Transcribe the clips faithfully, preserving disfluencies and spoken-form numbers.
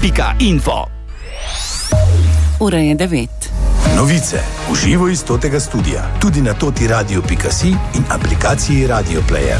pika info. Ura je devet. Novice v živo iz Totega studia, tudi na toti radio pika si in aplikaciji Radio Player.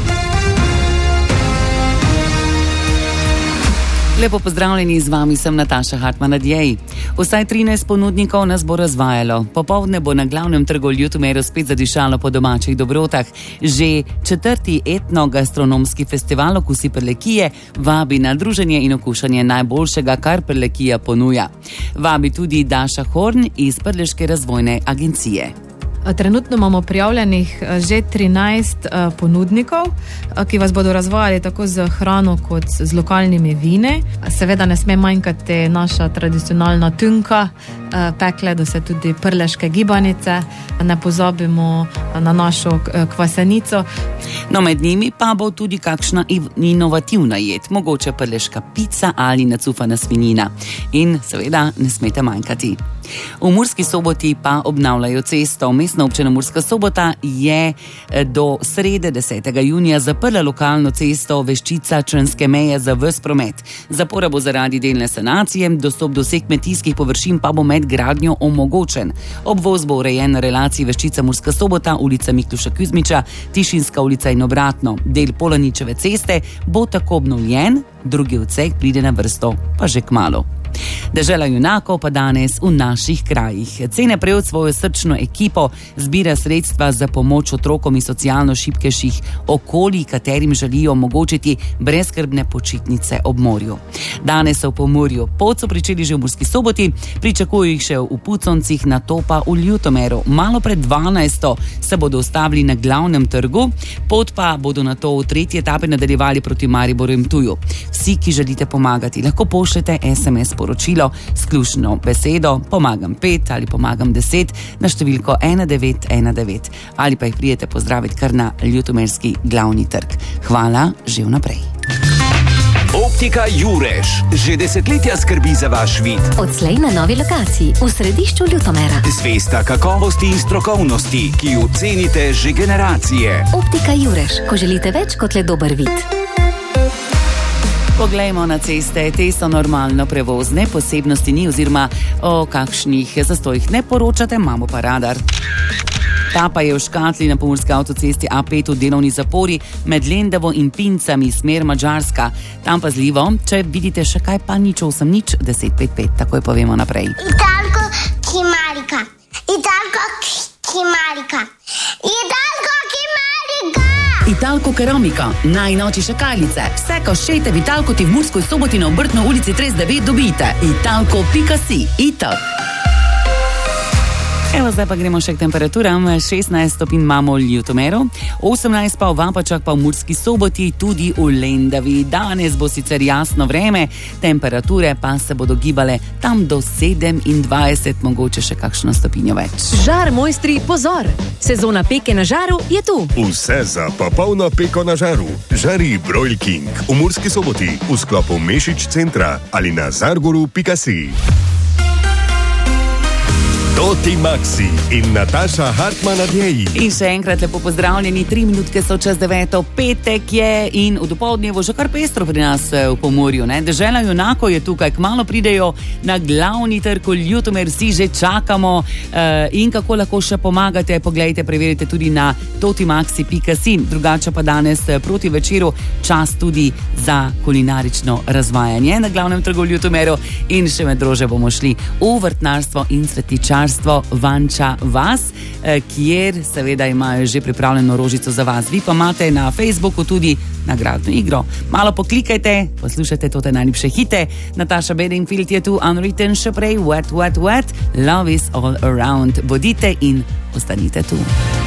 Lepo pozdravljeni, z vami sem Nataša Hartmann-Adjej. Vsaj trinajst ponudnikov nas bo razvajalo. Popoldne bo na glavnem trgu v Ljutomeru spet zadišalo po domačih dobrotah. Že četrti etno-gastronomski festival Okusi Prlekije vabi na druženje in okušanje najboljšega, kar Prlekija ponuja. Vabi tudi Daša Horn iz Prleške razvojne agencije. Trenutno imamo prijavljenih že trinajst ponudnikov, ki vas bodo razvajali tako z hrano kot z lokalnimi vini. Seveda ne sme manjkati naša tradicionalna tunka, pekle do se tudi prleške gibanice, ne pozabimo na našo kvasenico. No, med njimi pa bo tudi kakšna inovativna jed, mogoče prleška pica ali nacufana svinjina. In seveda ne smete manjkati. V Murski Soboti pa obnavljajo cesto. Mestna občina Murska Sobota je do srede desetega junija zaprla lokalno cesto Veščica-Črnske meje za ves promet. Zapora bo zaradi delne sanacije, dostop do vseh kmetijskih površin pa bo med gradnjo omogočen. Obvoz bo urejen na relaciji Veščica-Murska Sobota, ulica Mikluša Kuzmiča, Tišinska ulica in obratno. Del Polaničeve ceste bo tako obnovljen, drugi odsek pride na vrsto pa že kmalu. Dežela junakov pa danes v naših krajih. Cene prejel svojo srčno ekipo, zbira sredstva za pomoč otrokom iz socialno šibkejših okolij, katerim želijo omogočiti brezskrbne počitnice ob morju. Danes so v Pomurju. Pot so pričeli že v Murski Soboti, pričakujo jih še v Puconcih, nato pa v Ljutomeru. Malo pred dvanajsto se bodo ustavili na glavnem trgu, pot pa bodo nato v tretji etapi nadaljevali proti Mariboru in Ptuju. Vsi, ki želite pomagati, lahko pošljete es em es sporočilo s ključno besedo pomagam pet ali pomagam deset na številko ena devet ena devet ali pa jih prijete pozdraviti kar na ljutomerski glavni trg. Hvala že vnaprej. Optika Jureš že desetletja skrbi za vaš vid. Odslej na novi lokaciji v središču Ljutomera. Zvesta kakovosti in strokovnosti, ki jo cenite že generacije. Optika Jureš, ko želite več kot le dober vid. Poglejmo na ceste, te so normalno prevozne, posebnosti ni oziroma o kakšnih zastojih ne poročate, imamo pa radar. Ta pa je v Škatli na pomurski avtocesti A pet v delovni zapori med Lendavo in Pincami, smer Madžarska. Tam pazljivo, če vidite še kaj, pa nič osem nič deset pet pet, takoj povemo naprej. Italko Kimarika, Italko Kimarika, Italko Kimarika. Italko Keramika, najnoči šakaljice. Vse košete v Italko ti v Murskoj Soboti na Obrtno ulici trideset devet dobite. Italko pika si, Itak. Evo, zdaj pa gremo še k temperaturam. šestnajst stopinj imamo v Ljutomeru, osemnajst pa v Vapačah, pa v Murski Soboti, tudi v Lendavi. Danes bo sicer jasno vreme, temperature pa se bodo gibale tam do sedemindvajset, mogoče še kakšno stopinjo več. Žar, mojstri, pozor! Sezona peke na žaru je tu. Vse za popolno peko na žaru. Žari Broil King v Murski Soboti v sklopu Mešič centra ali na zargoru pika si. Toti Maxi in Nataša Hartmann-Adjej. In še enkrat lepo pozdravljeni, tri minutke so čez deveto, petek je in v dopoldnevu že kar pestro pri nas v Pomurju. Ne? Dežela junakov je tukaj, kmalu pridejo na glavni trg v Ljutomer, vsi že čakamo uh, in kako lahko še pomagate, poglejte, preverite tudi na totimaxi pika si. Drugače pa danes proti večeru čas tudi za kulinarično razvajanje na glavnem trgu v Ljutomeru in še med drože bomo šli v vrtnarstvo in svetičarstvo Vanča vas, kjer seveda imajo že pripravljeno rožico za vas. Vi pa imate na Facebooku tudi nagradno igro. Malo poklikajte, poslušajte tote najljubše hite. Nataša Bedingfield je tu, Unwritten še prej, Wet, Wet, Wet, Love is all around. Bodite in ostanite tu.